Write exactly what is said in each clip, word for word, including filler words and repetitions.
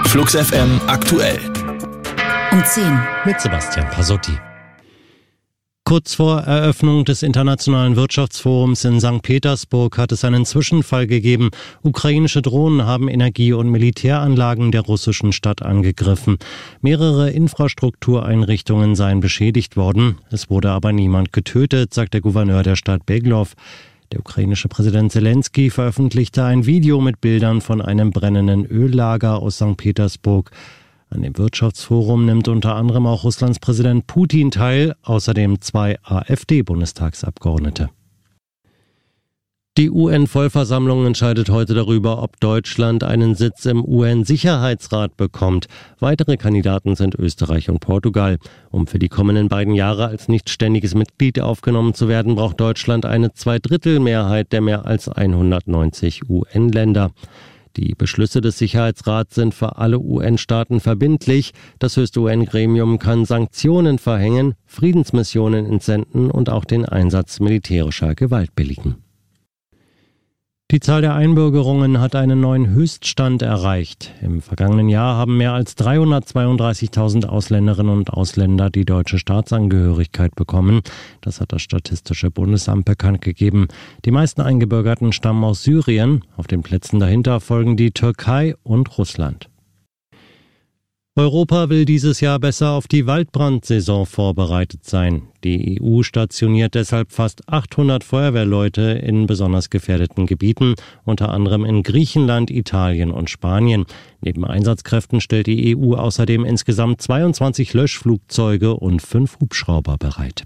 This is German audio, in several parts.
Flux F M aktuell. Um zehn. Mit Sebastian Pasotti. Kurz vor Eröffnung des Internationalen Wirtschaftsforums in Sankt Petersburg hat es einen Zwischenfall gegeben. Ukrainische Drohnen haben Energie- und Militäranlagen der russischen Stadt angegriffen. Mehrere Infrastruktureinrichtungen seien beschädigt worden. Es wurde aber niemand getötet, sagt der Gouverneur der Stadt Beglov. Der ukrainische Präsident Zelensky veröffentlichte ein Video mit Bildern von einem brennenden Öllager aus Sankt Petersburg. An dem Wirtschaftsforum nimmt unter anderem auch Russlands Präsident Putin teil, außerdem zwei AfD-Bundestagsabgeordnete. Die U N-Vollversammlung entscheidet heute darüber, ob Deutschland einen Sitz im U N-Sicherheitsrat bekommt. Weitere Kandidaten sind Österreich und Portugal. Um für die kommenden beiden Jahre als nicht ständiges Mitglied aufgenommen zu werden, braucht Deutschland eine Zweidrittelmehrheit der mehr als hundertneunzig U N-Länder. Die Beschlüsse des Sicherheitsrats sind für alle U N-Staaten verbindlich. Das höchste U N-Gremium kann Sanktionen verhängen, Friedensmissionen entsenden und auch den Einsatz militärischer Gewalt billigen. Die Zahl der Einbürgerungen hat einen neuen Höchststand erreicht. Im vergangenen Jahr haben mehr als dreihundertzweiunddreißigtausend Ausländerinnen und Ausländer die deutsche Staatsangehörigkeit bekommen. Das hat das Statistische Bundesamt bekannt gegeben. Die meisten Eingebürgerten stammen aus Syrien. Auf den Plätzen dahinter folgen die Türkei und Russland. Europa will dieses Jahr besser auf die Waldbrandsaison vorbereitet sein. Die E U stationiert deshalb fast achthundert Feuerwehrleute in besonders gefährdeten Gebieten, unter anderem in Griechenland, Italien und Spanien. Neben Einsatzkräften stellt die E U außerdem insgesamt zweiundzwanzig Löschflugzeuge und fünf Hubschrauber bereit.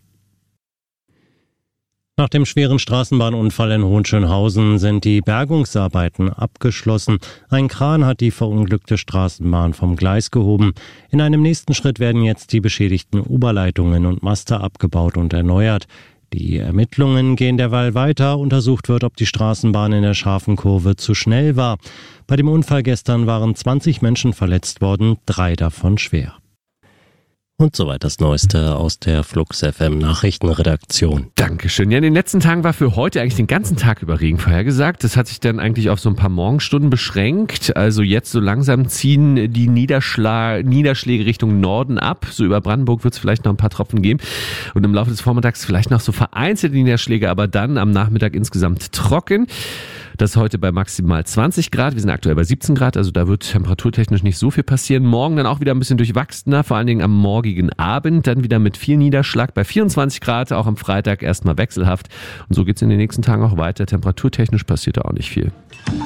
Nach dem schweren Straßenbahnunfall in Hohenschönhausen sind die Bergungsarbeiten abgeschlossen. Ein Kran hat die verunglückte Straßenbahn vom Gleis gehoben. In einem nächsten Schritt werden jetzt die beschädigten Oberleitungen und Maste abgebaut und erneuert. Die Ermittlungen gehen derweil weiter. Untersucht wird, ob die Straßenbahn in der scharfen Kurve zu schnell war. Bei dem Unfall gestern waren zwanzig Menschen verletzt worden, drei davon schwer. Und soweit das Neueste aus der Flux F M Nachrichtenredaktion. Dankeschön. Ja, in den letzten Tagen war für heute eigentlich den ganzen Tag über Regen vorhergesagt. Das hat sich dann eigentlich auf so ein paar Morgenstunden beschränkt. Also jetzt so langsam ziehen die Niederschlag- Niederschläge Richtung Norden ab. So über Brandenburg wird es vielleicht noch ein paar Tropfen geben. Und im Laufe des Vormittags vielleicht noch so vereinzelte Niederschläge, aber dann am Nachmittag insgesamt trocken. Das ist heute bei maximal zwanzig Grad. Wir sind aktuell bei siebzehn Grad, also da wird temperaturtechnisch nicht so viel passieren. Morgen dann auch wieder ein bisschen durchwachsener, vor allen Dingen am morgigen Abend. Dann wieder mit viel Niederschlag bei vierundzwanzig Grad, auch am Freitag erstmal wechselhaft. Und so geht es in den nächsten Tagen auch weiter. Temperaturtechnisch passiert da auch nicht viel.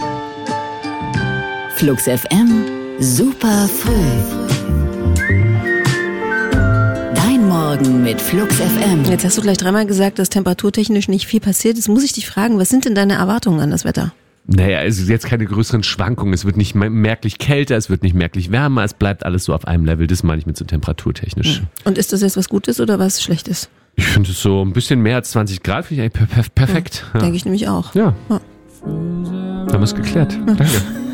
Flux F M, super früh. Morgen mit Flux F M. Jetzt hast du gleich dreimal gesagt, dass temperaturtechnisch nicht viel passiert. Jetzt muss ich dich fragen, was sind denn deine Erwartungen an das Wetter? Naja, es ist jetzt keine größeren Schwankungen. Es wird nicht merklich kälter, es wird nicht merklich wärmer. Es bleibt alles so auf einem Level. Das meine ich mit so temperaturtechnisch. Und ist das jetzt was Gutes oder was Schlechtes? Ich finde es so ein bisschen mehr als zwanzig Grad, finde ich eigentlich per- per- perfekt. Ja, ja. Denke ich nämlich auch. Ja. ja. Haben wir es geklärt. Ja. Danke.